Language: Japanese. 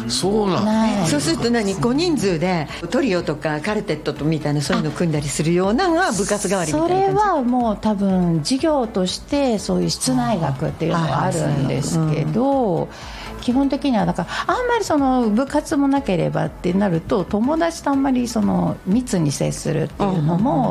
そうなんだ。 そうすると小人数でトリオとかカルテットとみたいなそういうのを組んだりするようなのが部活代わりみたいな感じ。 それはもう多分授業としてそういう室内学っていうのがあるんですけど、基本的にはだからあんまりその部活もなければってなると友達とあんまりその密に接するっていうのも